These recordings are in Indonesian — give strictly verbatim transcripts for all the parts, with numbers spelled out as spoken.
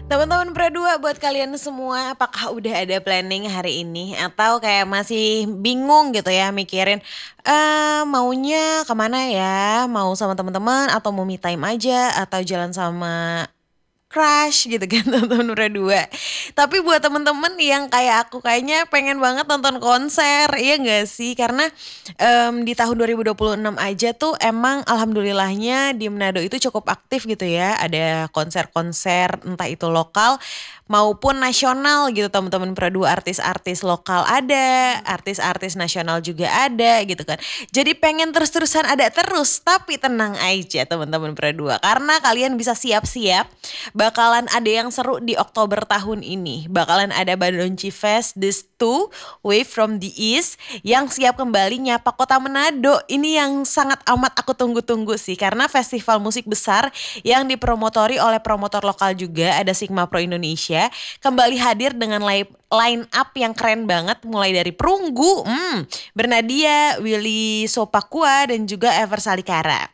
Teman-teman Pro dua, buat kalian semua, apakah udah ada planning hari ini atau kayak masih bingung gitu ya mikirin eh maunya kemana ya? Mau sama teman-teman atau mau me time aja atau jalan sama crush gitu kan teman-teman Pro dua. Tapi buat temen-temen yang kayak aku kayaknya pengen banget nonton konser, iya gak sih? Karena em, di tahun dua ribu dua puluh enam aja tuh emang alhamdulillahnya di Manado itu cukup aktif gitu ya. Ada konser-konser entah itu lokal maupun nasional gitu teman-teman Pro dua, artis-artis lokal ada, artis-artis nasional juga ada gitu kan. Jadi pengen terus-terusan ada terus, tapi tenang aja teman-teman Pro dua karena kalian bisa siap-siap bakalan ada yang seru di Oktober tahun ini. Bakalan ada Badonchi Fest This Two Wave from the East yang siap kembali nyapa kota Manado. Ini yang sangat amat aku tunggu-tunggu sih karena festival musik besar yang dipromotori oleh promotor lokal juga, ada Sigma Pro Indonesia, kembali hadir dengan line line up yang keren banget, mulai dari Perunggu, hmm, Bernadia, Willy Sopakua dan juga Ever Salikara.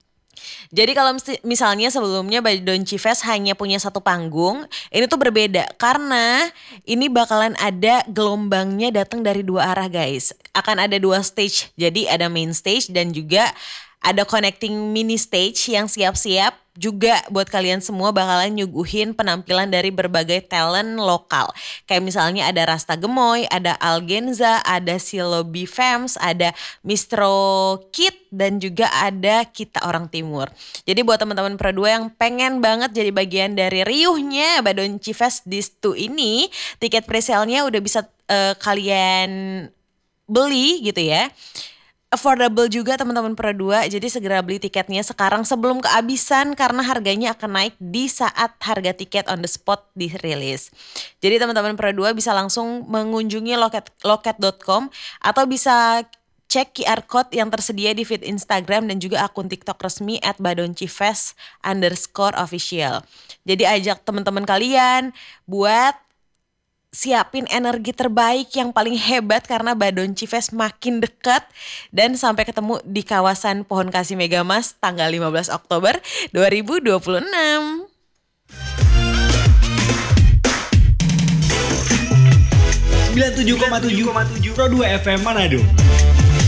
Jadi kalau mesti- misalnya sebelumnya Badonchi Fest hanya punya satu panggung, ini tuh berbeda karena ini bakalan ada gelombangnya datang dari dua arah guys. Akan ada dua stage, jadi ada main stage dan juga ada connecting mini stage yang siap-siap juga buat kalian semua bakalan nyuguhin penampilan dari berbagai talent lokal. Kayak misalnya ada Rasta Gemoy, ada Algenza, ada Silobi Fems, ada Mistro Kid dan juga ada Kita Orang Timur. Jadi buat teman-teman Pro dua yang pengen banget jadi bagian dari riuhnya Badonchi Fest This Two ini, tiket presale-nya udah bisa eh, kalian beli gitu ya. Affordable juga teman-teman Pro dua, jadi segera beli tiketnya sekarang sebelum kehabisan karena harganya akan naik di saat harga tiket on the spot dirilis. Jadi teman-teman Pro dua bisa langsung mengunjungi loket loket dot com atau bisa cek Q R code yang tersedia di feed Instagram dan juga akun TikTok resmi at badonchifest underscore official. Jadi ajak teman-teman kalian buat siapin energi terbaik yang paling hebat karena Badonchi Fest makin dekat dan sampai ketemu di kawasan Pohon Kasih Megamas tanggal lima belas Oktober dua ribu dua puluh enam. sembilan puluh tujuh koma tujuh Pro dua F M Manado.